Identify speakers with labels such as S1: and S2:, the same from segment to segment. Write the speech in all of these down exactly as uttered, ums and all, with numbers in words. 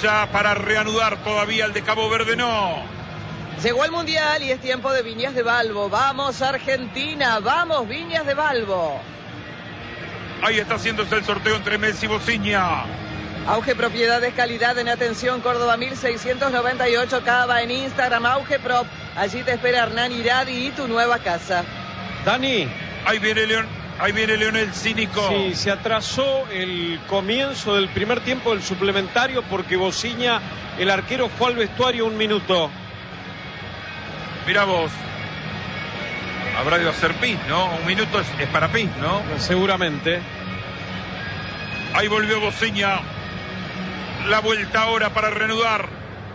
S1: ya para reanudar todavía el de Cabo Verde, no.
S2: Llegó el Mundial y es tiempo de Viñas de Balbo. Vamos Argentina, vamos Viñas de Balbo.
S1: Ahí está haciéndose el sorteo entre Messi y Bociña.
S2: Auge Propiedades, calidad en atención, Córdoba mil seiscientos noventa y ocho, Cava en Instagram, Auge Prop. Allí te espera Hernán Iradi y tu nueva casa.
S3: Dani.
S1: Ahí viene León, ahí viene Leonel Cínico.
S3: Sí, se atrasó el comienzo del primer tiempo del suplementario porque Bociña, el arquero, fue al vestuario un minuto.
S1: Mirá vos. Habrá de hacer pis, ¿no? Un minuto es, es para pis, ¿no?
S3: Seguramente.
S1: Ahí volvió Bociña. La vuelta ahora para reanudar.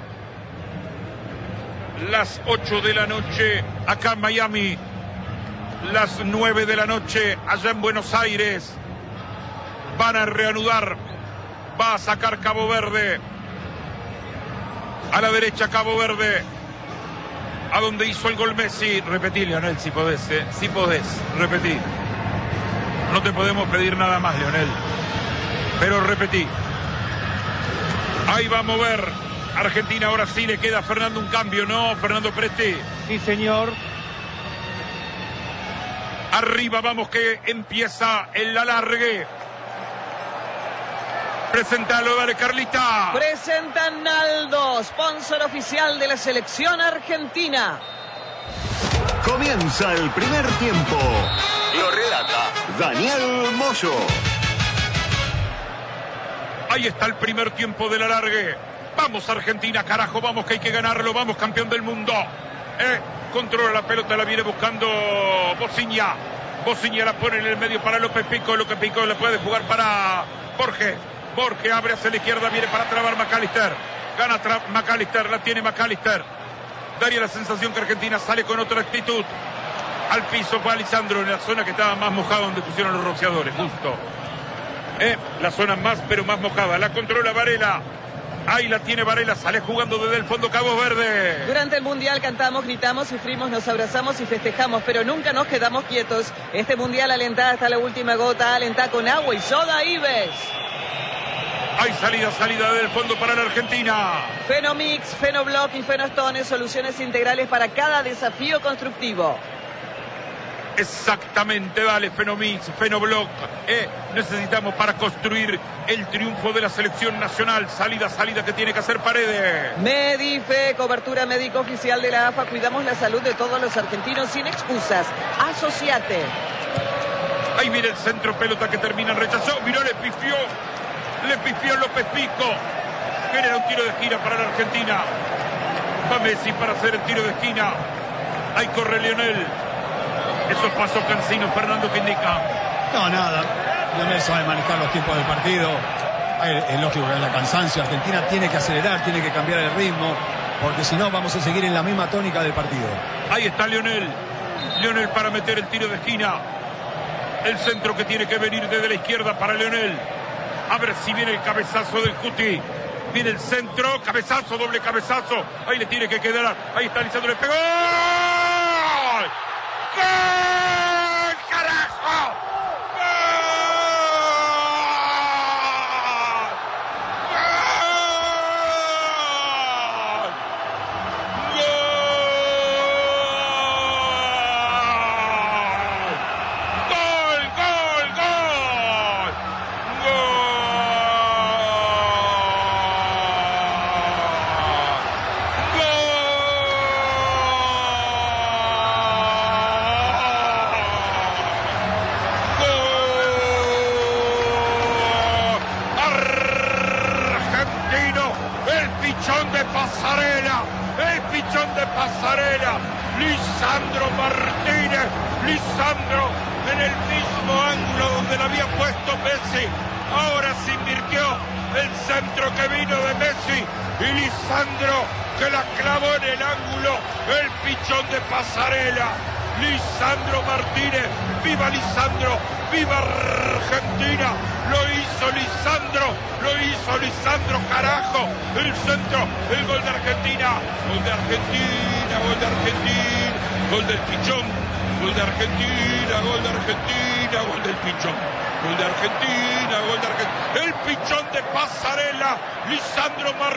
S1: Las ocho de la noche acá en Miami. Las nueve de la noche allá en Buenos Aires. Van a reanudar. Va a sacar Cabo Verde. A la derecha Cabo Verde. A donde hizo el gol Messi. Repetí, Leonel, si podés, eh. Si podés, repetí. No te podemos pedir nada más, Leonel. Pero repetí. Ahí va a mover Argentina. Ahora sí le queda a Fernando un cambio, ¿no? Fernando Presti.
S4: Sí, señor.
S1: Arriba vamos que empieza el alargue. Preséntalo, dale, Carlita.
S2: Presenta Naldo, sponsor oficial de la selección argentina.
S5: Comienza el primer tiempo. Lo relata Daniel Moyo.
S1: Ahí está el primer tiempo del alargue. Vamos Argentina, carajo, vamos que hay que ganarlo. Vamos campeón del mundo. Eh, controla la pelota, la viene buscando Bociña. Bociña la pone en el medio para López Pico. López Pico le puede jugar para Borges. Borges abre hacia la izquierda, viene para trabar McAllister. Gana McAllister, la tiene McAllister. Daría la sensación que Argentina sale con otra actitud. Al piso fue Lisandro en la zona que estaba más mojada donde pusieron los rociadores, justo. Eh, la zona más pero más mojada. La controla Varela. Ahí la tiene Varela, sale jugando desde el fondo Cabo Verde.
S2: Durante el Mundial cantamos, gritamos, sufrimos, nos abrazamos y festejamos, pero nunca nos quedamos quietos. Este Mundial alentá hasta la última gota, alentá con agua y soda Ives.
S1: Hay salida, salida del fondo para la Argentina.
S2: Fenomix, Fenoblock y Fenostone, soluciones integrales para cada desafío constructivo.
S1: Exactamente, dale, Fenomix, Fenoblock. Eh, necesitamos para construir el triunfo de la selección nacional. Salida, salida que tiene que hacer Paredes.
S2: Medife, cobertura médica oficial de la A F A. Cuidamos la salud de todos los argentinos sin excusas. Asociate.
S1: Ahí viene el centro, pelota que termina en rechazo. Miró, le pifió. Le pifió López Pico. Genera un tiro de esquina para la Argentina. Va Messi para hacer el tiro de esquina. Ahí corre Lionel. Esos pasos cansinos, Fernando, que indica.
S6: No, nada. Lionel sabe manejar los tiempos del partido. Es lógico que haya cansancio. Argentina tiene que acelerar, tiene que cambiar el ritmo, porque si no vamos a seguir en la misma tónica del partido.
S1: Ahí está Lionel. Lionel para meter el tiro de esquina. El centro que tiene que venir desde la izquierda para Lionel. A ver si viene el cabezazo del Cuti. Viene el centro, cabezazo, doble cabezazo. Ahí le tiene que quedar. Ahí está Lisandro, le pegó. ¡Gol! ¡Gol! ¡Carajo! Pasarela, el pichón de Pasarela, Lisandro Martínez, Lisandro en el mismo ángulo donde lo había puesto Messi, ahora se invirtió el centro que vino de Messi y Lisandro que la clavó en el ángulo, el pichón de Pasarela, Lisandro Martínez, viva Lisandro, viva Argentina, lo hizo Lisandro, lo hizo Lisandro, carajo, el centro, el gol de Argentina, gol de Argentina, gol de Argentina, gol del pichón, gol de Argentina, gol de Argentina, gol del pichón, gol de Argentina, gol de Argentina, el pichón de Pasarela, Lisandro Martínez.